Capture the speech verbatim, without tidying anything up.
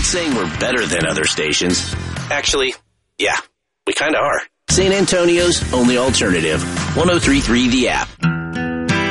saying we're better than other stations. Actually, yeah, we kind of are. San Antonio's only alternative. one oh three point three The App.